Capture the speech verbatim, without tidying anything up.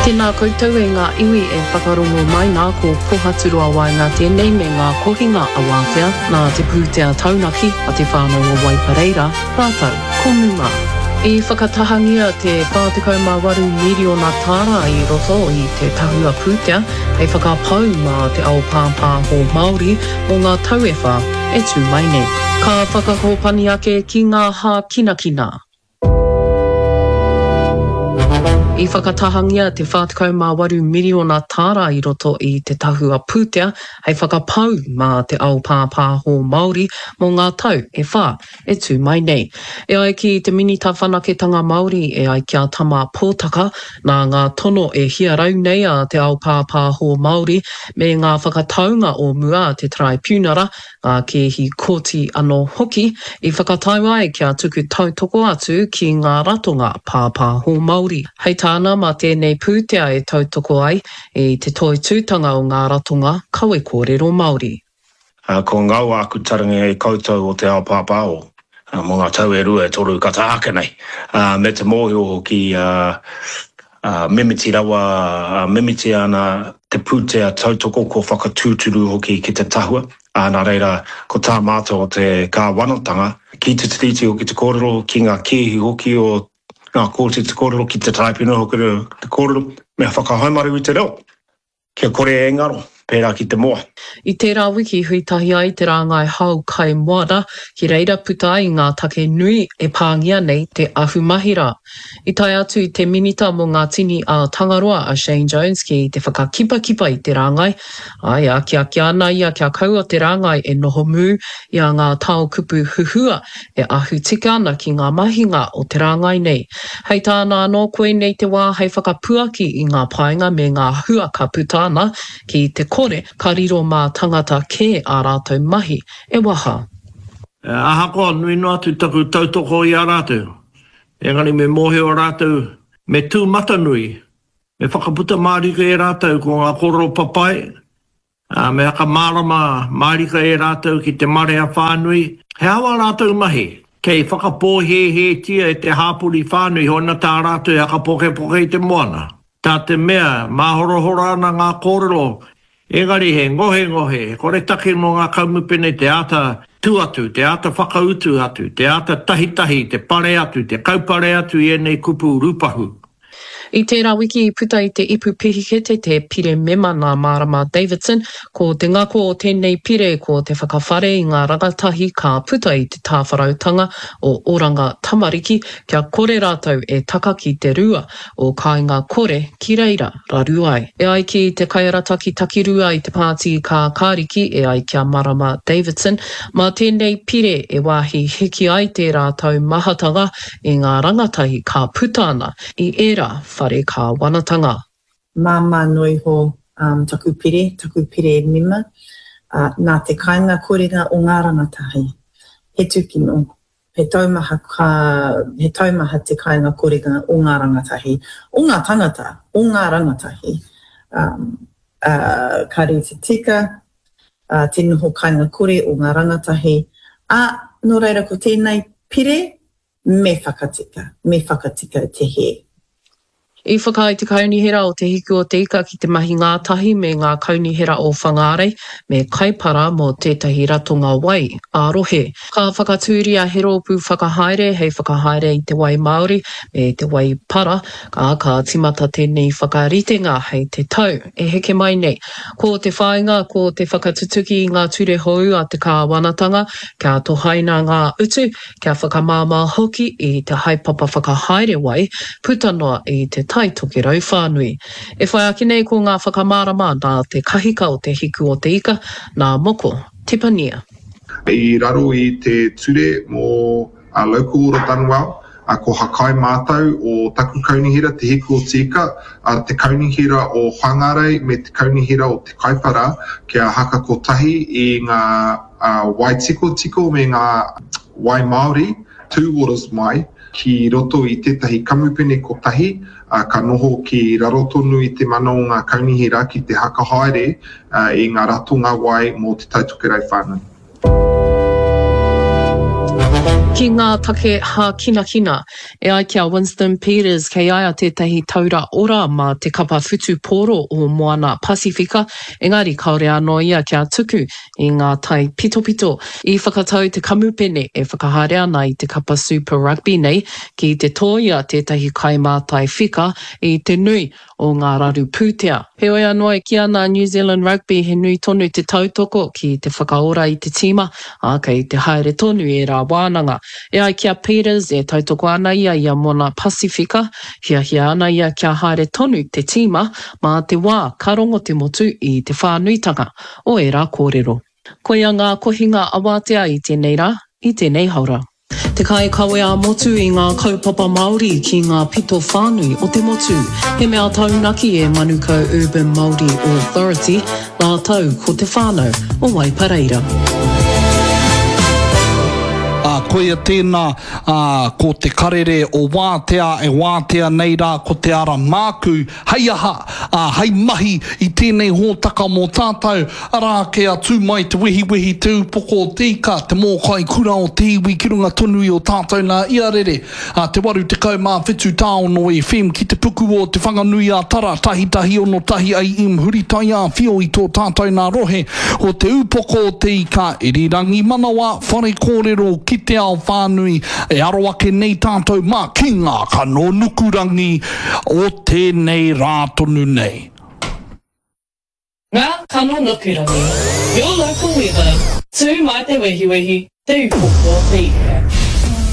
Tēnā koutou e ngā iwi e whakarongo mai nā ko pohaturua wai ngā tēnei me ngā kohinga a wātea nā te pūtea taunaki a te whānau o Waipareira, rātau, ko Numa. I whakatahangia te whātekau mā waru miriona tāra i roto i te tahua pūtea, hei whakapau mā te ao pāpā ho Māori o ngā tauewha e tū mai nei. Ka whakakopani ake ki ngā hā kinakina. I whakatahangia te whātekau mā waru miriona tāra i roto i te tahua pūtea, hei whakapau mā te ao pāpā ho Māori mō ngā tau e whā e tū mai nei. E ai ki te minita whanaketanga Māori e ai kia tama pōtaka nā ngā tono e hiarau nei a te ao pāpā ho Māori me ngā whakataunga o mua te tribunara, ngā kehi koti anō hoki, i whakatau ai kia tuku tautoko atu ki ngā ratonga pāpā ho Māori. Hei tāna mā tēnei pūtea e tautoko ai e te toi tūtanga o ngā ratonga kawe kōrero Māori. Uh, ko ngau aku tarangi e koutou o te ao pāpāo, uh, mō ngā tau e rua e toru kata ake nei. Uh, me te mōhio ki uh, uh, mimiti rawa, uh, mimiti ana te pūtea tautoko ko whakatūturu hoki ki te tahua. Uh, nā reira, ko tā mātou o te kāwanatanga, ki te tiriti o ki te kōrero, ki ngā kehi hoki o ngā kōti te kōrero, ki te taipuna hoki te kōrero, mea whakahaumaru i te reo. Kia kore e ngaro, pērā ki te moa. I tērā wiki huitahi ai te rāngai hau kai moana, ki reira puta i ngā take nui e pāngia nei te ahumahira. I tai atu i te minita mō ngā tini a Tangaroa a Shane Jones ki te whakakipa-kipa i te rāngai. Ai a kia kia ana ia kia kaua te rāngai e noho mū i a ngā tau kupu huhua e ahu tika ana ki ngā mahinga o te rāngai nei. Hei tāna anō koe nei te wā hei whakapuaki i ngā painga me ngā hua ka putana ki te kore ka riro mā tangata kē a rātou mahi e waha. Uh, aha koa nui no atu taku tautoko i a rātou. Engari me mohe o rātou me tū mata nui. Me whakaputa mārika e rātou ko ngā koro papai. Uh, me haka mārama mārika e rātou ki te mare a whānui. He awa rātou mahi. Kei whakapō he he tia e te hāpuri whānui hona tā rātou e haka poke poke i te moana. Tā te mea mahorohora ana ngā kōrero. Engari he ngohe ngohe, kore take no ngā kaumupene te ata tu atu, te ata whakautu atu, te ata tahi tahi, te pare atu, te kaupare atu i enei kupu rupahu. I tērā wiki i puta i te ipu pihikete te pire mema nā Marama Davidson, ko te ngako o tēnei pire ko te whakawhare i ngā rangatahi ka puta i te tāwharautanga o Oranga Tamariki, kia kore rātou e taka ki te rua o kāinga kore ki reira raruai. E ai ki te kaiarataki takirua i te pāti ka kāriki e ai kia Marama Davidson, mā tēnei pire e wāhi hiki ai te rātou mahatanga i ngā rangatahi ka puta ana i era whare ka wanatanga. Māma noi ho um, taku pire, taku pire mima, uh, nā te kāinga kōrera o ngā rangatahi. He tukino, he taumaha, ka, he taumaha te kāinga kōrera o ngā rangatahi, o ngā tangata, o ngā rangatahi. Um, uh, ka re te tika, uh, te noho kāinga kore o ngā rangatahi, a no reira ko tēnei pire, me whakatika, me whakatika te he. I whakai te kaunihera o te hiku o te ika ki te mahi ngātahi me ngā kaunihera o whangarei me kaipara mō tētahi ratonga wai, ārohe. Ka whakatūria he rōpū whakahaere hei whakahaere i te wai Māori me te wai para, ka ka timata tēnei whakaritenga hei te tau, e heke mai nei. Ko te whainga, ko te whakatutuki i ngā ture hou a te kāwanatanga, kia tohaina ngā utu, kia whakamāmā hoki i te haipapa whakahaere wai, putanoa i te tai toki rau whānui. E whai aki nei ko ngā whakamārama nā te kahika o te hiku o te ika, nā moko, tipania. I raro i te ture mō a local ora Tanuau, a ko hakai mātou o taku kaunihira te hiku o te ika, a te kaunihira o whangarei me te kaunihira o te kaipara, kia haka kotahi i ngā uh, wai tiko tiko me ngā wai Māori, two waters mai, ki roto i tētahi kamupene kotahi, uh, ka noho ki raro tonu i te mana o ngā kaunihira ki te haka haere uh, i ngā ratonga wai mō te taitukerau whānui. Ki ngā take ha kina kina, e ai kia Winston Peters kei aia tētahi taura ora mā te kapa whutu pōro o moana Pasifika, engari kaore anō ia kia tuku i ngā tai pito pito. I whakatau te kamupene e whakahaere ana i te kapa Super Rugby nei, ki te tōia tētahi kaimātai whika i te nui o ngā raru pūtea. He oi anō e ki ana New Zealand Rugby he nui tonu te tautoko ki te whakaora i te tima, a kei te haere tonu e rā wānanga. E ai kia Peters e tautoko ana ia ia mona Pasifika, hia hia ana ia kia haere tonu te tima, mā te wā karongo te motu i te whānuitanga o e rā kōrero. Koia ngā kohinga awatea i tēnei rā, i tēnei haura. Te kai kawe a motu i ngā kaupapa Māori ki ngā pito whānui o te motu. He mea taunaki e Manukau Urban Māori Authority, ngā tau ko te whānau o Waipareira. Uh, koia tēnā uh, ko te karere o wātea e wātea nei rā ko te ara māku hei aha, uh, hei mahi i tēnei hōtaka mō tātou arā kia tū mai te wehi wehi tū poko o tika te mō kai kura o te iwi ki runga tonu i o tātou nā iarere uh, te waru te kau mā whetū tāono e whem ki te puku o te whanganui a tara tahi tahi ono tahi ai im huri tai a whio i tō tātou nā rohe o te upoko o te ika i rirangi manawa whare kōrero ki te ao whānui e aro ake nei tātou mā ki ngā kano nukurangi o tēnei rātonu nei. Ngā kano nukurangi, your local weather, tū mai te wehi wehi, te upoko te ika.